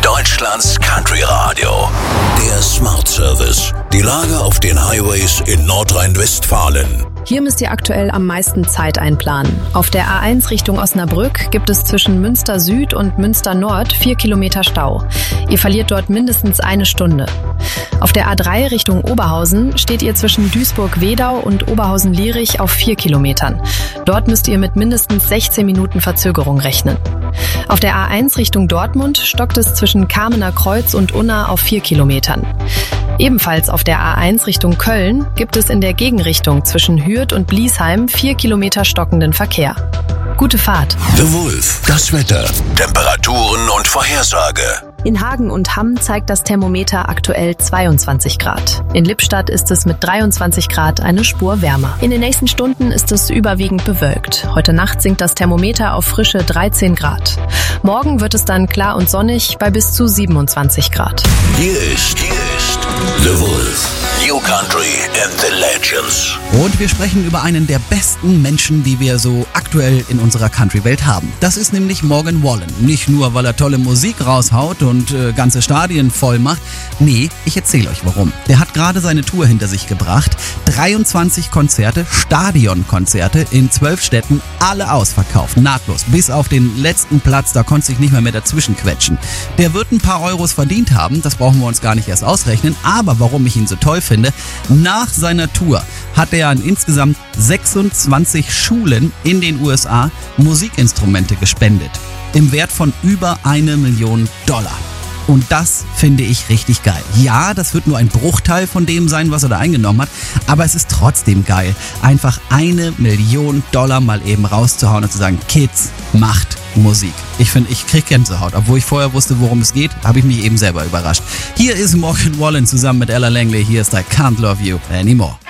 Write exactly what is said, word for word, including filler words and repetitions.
Deutschlands Country Radio. Der Smart Service. Die Lage auf den Highways in Nordrhein-Westfalen. Hier müsst ihr aktuell am meisten Zeit einplanen. Auf der A eins Richtung Osnabrück gibt es zwischen Münster Süd und Münster Nord vier Kilometer Stau. Ihr verliert dort mindestens eine Stunde. Auf der A drei Richtung Oberhausen steht ihr zwischen Duisburg-Wedau und Oberhausen-Lierich auf vier Kilometern. Dort müsst ihr mit mindestens sechzehn Minuten Verzögerung rechnen. Auf der A eins Richtung Dortmund stockt es zwischen Kamener Kreuz und Unna auf vier Kilometern. Ebenfalls auf der A eins Richtung Köln gibt es in der Gegenrichtung zwischen Hürth und Bliesheim vier Kilometer stockenden Verkehr. Gute Fahrt. The Wolf. Das Wetter. Temperaturen und Vorhersage. In Hagen und Hamm zeigt das Thermometer aktuell zweiundzwanzig Grad. In Lippstadt ist es mit dreiundzwanzig Grad eine Spur wärmer. In den nächsten Stunden ist es überwiegend bewölkt. Heute Nacht sinkt das Thermometer auf frische dreizehn Grad. Morgen wird es dann klar und sonnig bei bis zu siebenundzwanzig Grad. Hier ist, hier ist The Wolf. New Country and the Legends. Und wir sprechen über einen der besten Menschen, die wir so aktuell in unserer Country-Welt haben. Das ist nämlich Morgan Wallen. Nicht nur, weil er tolle Musik raushaut und äh, ganze Stadien voll macht. Nee, ich erzähle euch warum. Der hat gerade seine Tour hinter sich gebracht. dreiundzwanzig Konzerte, Stadionkonzerte in zwölf Städten, alle ausverkauft, nahtlos. Bis auf den letzten Platz, da konnte sich nicht mehr mehr dazwischen quetschen. Der wird ein paar Euros verdient haben, das brauchen wir uns gar nicht erst ausrechnen. Aber warum ich ihn so toll finde, nach seiner Tour hat er an insgesamt sechsundzwanzig Schulen in den U S A Musikinstrumente gespendet. Im Wert von über eine Million Dollar. Und das finde ich richtig geil. Ja, das wird nur ein Bruchteil von dem sein, was er da eingenommen hat, aber es ist trotzdem geil, einfach eine Million Dollar mal eben rauszuhauen und zu sagen, Kids, macht Musik. Ich finde, ich krieg Gänsehaut. Obwohl ich vorher wusste, worum es geht, habe ich mich eben selber überrascht. Hier ist Morgan Wallen zusammen mit Ella Langley. Hier ist I Can't Love You Anymore.